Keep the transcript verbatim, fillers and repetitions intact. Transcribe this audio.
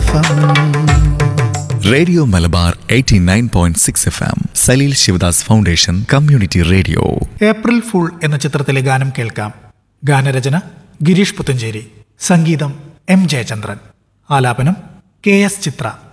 F M. Radio Malabar eighty nine point six F M. Saleel Sivadas foundation community radio. April fool എന്ന ചിത്രത്തിലെ ഗാനം കേൾക്കാം. ഗാനരചന ഗിരീഷ് പുത്തഞ്ചേരി, സംഗീതം എം ജയചന്ദ്രൻ, ആലാപനം കെ എസ് ചിത്ര.